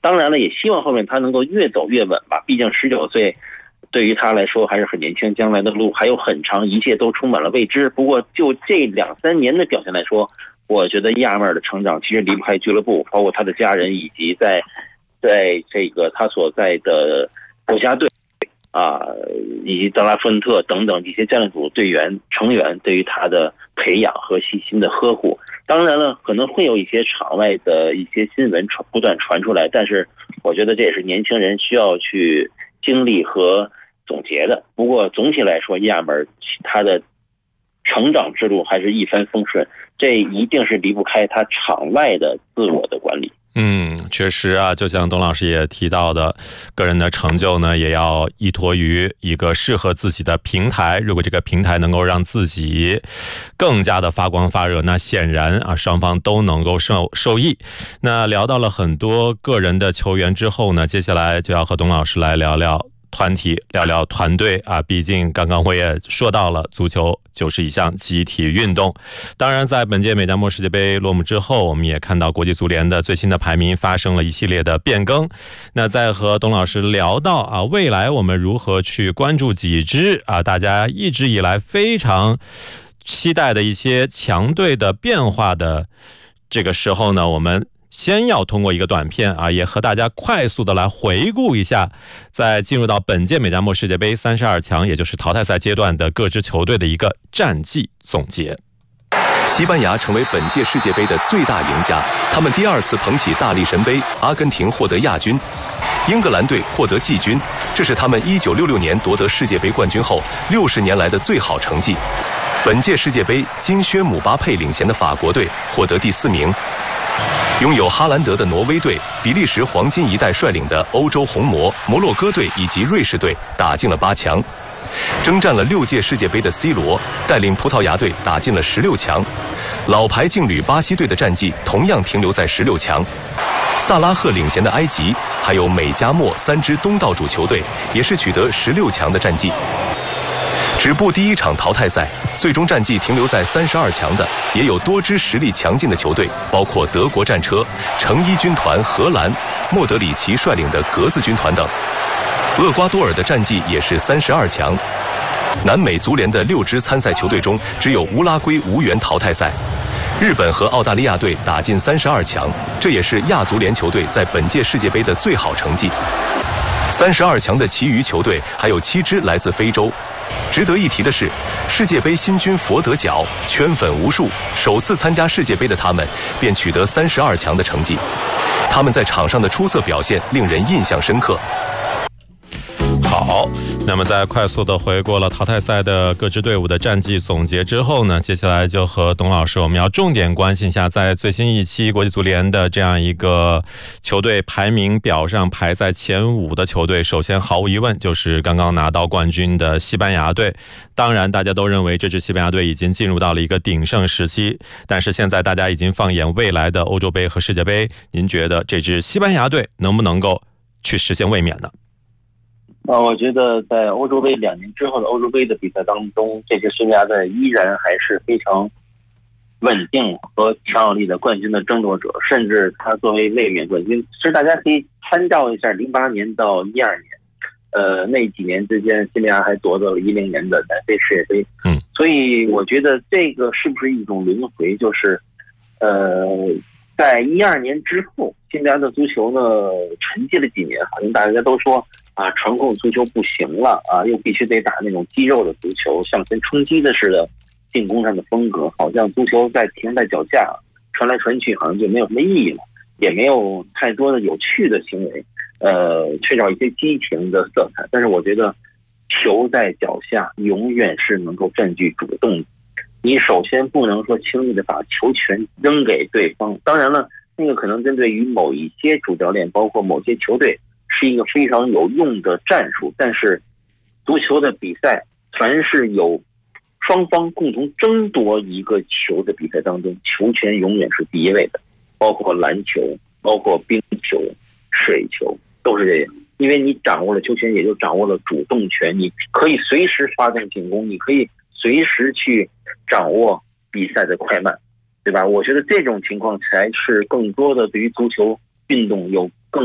当然了，也希望后面他能够越走越稳吧，毕竟19岁对于他来说还是很年轻，将来的路还有很长，一切都充满了未知。不过就这2-3年的表现来说，我觉得亚马尔的成长其实离不开俱乐部，包括他的家人，以及在这个他所在的国家队以及德拉芬特等等这些教练组队员成员对于他的培养和细心的呵护。当然了，可能会有一些场外的一些新闻不断传出来，但是我觉得这也是年轻人需要去经历和总结的。不过总体来说，亚马尔他的成长之路还是一帆风顺，这一定是离不开他场外的自我的管理。 确实啊，就像董老师也提到的，个人的成就呢，也要依托于一个适合自己的平台。如果这个平台能够让自己更加的发光发热，那显然双方都能够受益。那聊到了很多个人的球员之后呢，接下来就要和董老师来聊聊团体，聊聊团队毕竟刚刚我也说到了，足球就是一项集体运动。当然在本届美加墨世界杯落幕之后，我们也看到国际足联的最新的排名发生了一系列的变更。那在和董老师聊到未来我们如何去关注几支大家一直以来非常期待的一些强队的变化的这个时候呢，我们先要通过一个短片也和大家快速的来回顾一下，在进入到本届美加墨世界杯32强，也就是淘汰赛阶段的各支球队的一个战绩总结。 西班牙成为本届世界杯的最大赢家，他们第2次捧起大力神杯，阿根廷获得亚军，英格兰队获得季军，这是他们1966年夺得世界杯冠军后60年来的最好成绩。本届世界杯金靴姆巴佩领衔的法国队获得第4名。拥有哈兰德的挪威队、比利时黄金一代率领的欧洲红魔、摩洛哥队以及瑞士队打进了8强。征战了6届世界杯的 C 罗带领葡萄牙队打进了16强。老牌劲旅巴西队的战绩同样停留在16强。萨拉赫领衔的埃及，还有美加墨3支东道主球队也是取得16强的战绩。止步第1场淘汰赛，最终战绩停留在32强的也有多支实力强劲的球队，包括德国战车、橙衣军团荷兰、莫德里奇率领的格子军团等。厄瓜多尔的战绩也是32强。南美足联的6支参赛球队中，只有乌拉圭无缘淘汰赛。日本和澳大利亚队打进32强，这也是亚足联球队在本届世界杯的最好成绩。32强的其余球队还有7支来自非洲。值得一提的是，世界杯新军佛得角，圈粉无数，首次参加世界杯的他们便取得32强的成绩。他们在场上的出色表现令人印象深刻。 好，那么在快速的回顾了淘汰赛的各支队伍的战绩总结之后呢，接下来就和董老师我们要重点关心一下，在最新一期国际足联的这样一个球队排名表上排在前5的球队，首先毫无疑问就是刚刚拿到冠军的西班牙队。当然大家都认为这支西班牙队已经进入到了一个鼎盛时期，但是现在大家已经放眼未来的欧洲杯和世界杯，您觉得这支西班牙队能不能够去实现卫冕呢？ 我觉得在欧洲杯2年之后的欧洲杯的比赛当中，这支西班牙队依然还是非常稳定和强有力的冠军的争夺者，甚至他作为卫冕冠军，其实大家可以参照一下08年到12年，那几年之间，西班牙还夺得了10年的南非世界杯。所以我觉得这个是不是一种轮回，就是在12年之后，西班牙的足球呢沉寂了几年，好像大家都说传控足球不行了又必须得打那种肌肉的足球，向前冲击的似的进攻上的风格，好像足球在停在脚下传来传去，好像就没有什么意义了，也没有太多的有趣的行为，缺少一些激情的色彩。但是我觉得球在脚下永远是能够占据主动的，你首先不能说轻易的把球权扔给对方，当然了，那个可能针对于某一些主教练，包括某些球队是一个非常有用的战术，但是足球的比赛凡是有双方共同争夺一个球的比赛当中，球权永远是第一位的，包括篮球，包括冰球、水球都是这样。因为你掌握了球权，也就掌握了主动权，你可以随时发动进攻，你可以随时去掌握比赛的快慢，对吧？我觉得这种情况才是更多的对于足球运动有